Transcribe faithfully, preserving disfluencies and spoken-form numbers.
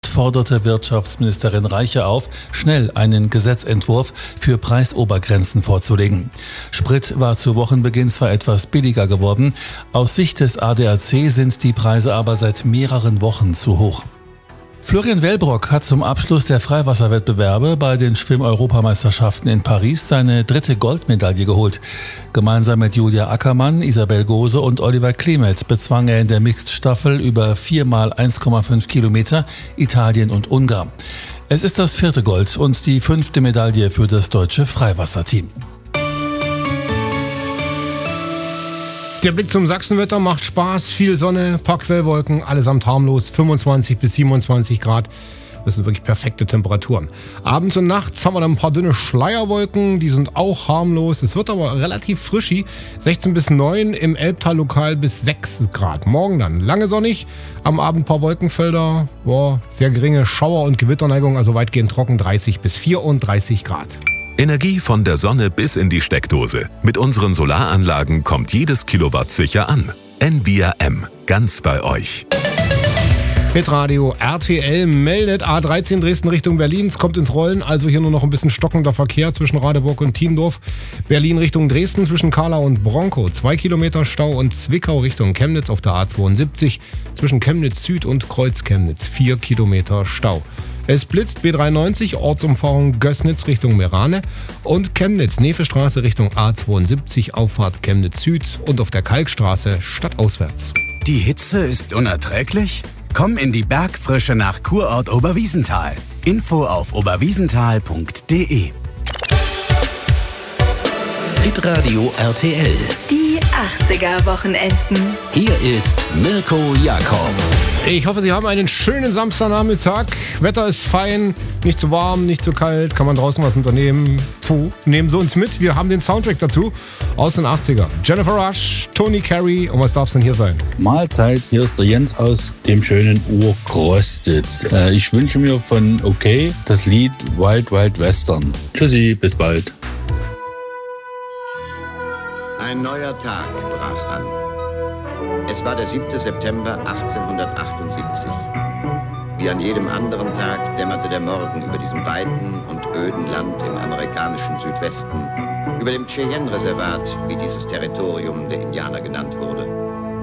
forderte Wirtschaftsministerin Reiche auf, schnell einen Gesetzentwurf für Preisobergrenzen vorzulegen. Sprit war zu Wochenbeginn zwar etwas billiger geworden, aus Sicht des A D A C sind die Preise aber seit mehreren Wochen zu hoch. Florian Wellbrock hat zum Abschluss der Freiwasserwettbewerbe bei den Schwimm-Europameisterschaften in Paris seine dritte Goldmedaille geholt. Gemeinsam mit Julia Ackermann, Isabel Gose und Oliver Klemet bezwang er in der Mixed-Staffel über vier mal eins Komma fünf Kilometer Italien und Ungarn. Es ist das vierte Gold und die fünfte Medaille für das deutsche Freiwasserteam. Der Blick zum Sachsenwetter macht Spaß, viel Sonne, paar Quellwolken, allesamt harmlos, fünfundzwanzig bis siebenundzwanzig Grad. Das sind wirklich perfekte Temperaturen. Abends und nachts haben wir dann ein paar dünne Schleierwolken, die sind auch harmlos. Es wird aber relativ frischi, sechzehn bis neun, im Elbtal lokal bis sechs Grad. Morgen dann lange sonnig, am Abend ein paar Wolkenfelder, boah, sehr geringe Schauer- und Gewitterneigung, also weitgehend trocken, dreißig bis vierunddreißig Grad. Energie von der Sonne bis in die Steckdose. Mit unseren Solaranlagen kommt jedes Kilowatt sicher an. N V R M, ganz bei euch. Hitradio R T L meldet A dreizehn Dresden Richtung Berlin. Es kommt ins Rollen, also hier nur noch ein bisschen stockender Verkehr zwischen Radeburg und Tiendorf. Berlin Richtung Dresden zwischen Kahlau und Bronkow. Zwei Kilometer Stau und Zwickau Richtung Chemnitz auf der A zweiundsiebzig. Zwischen Chemnitz Süd und Kreuz Chemnitz. Vier Kilometer Stau. Es blitzt B dreiundneunzig, Ortsumfahrung Gößnitz Richtung Merane und Chemnitz, Nevestraße Richtung A zweiundsiebzig, Auffahrt Chemnitz Süd und auf der Kalkstraße stadtauswärts. Die Hitze ist unerträglich? Komm in die Bergfrische nach Kurort Oberwiesenthal. Info auf oberwiesenthal punkt de. Hitradio R T L. Die achtziger-Wochenenden. Hier ist Mirko Jakob. Ich hoffe, Sie haben einen schönen Samstagnachmittag. Wetter ist fein, nicht zu warm, nicht zu kalt. Kann man draußen was unternehmen? Puh, nehmen Sie uns mit. Wir haben den Soundtrack dazu aus den achtziger. Jennifer Rush, Tony Carey und was darf es denn hier sein? Mahlzeit, hier ist der Jens aus dem schönen Urkrostitz. Äh, ich wünsche mir von OK das Lied Wild Wild Western. Tschüssi, bis bald. Ein neuer Tag brach an. Es war der siebte September achtzehnhundertachtundsiebzig. Wie an jedem anderen Tag dämmerte der Morgen über diesem weiten und öden Land im amerikanischen Südwesten, über dem Cheyenne-Reservat, wie dieses Territorium der Indianer genannt wurde.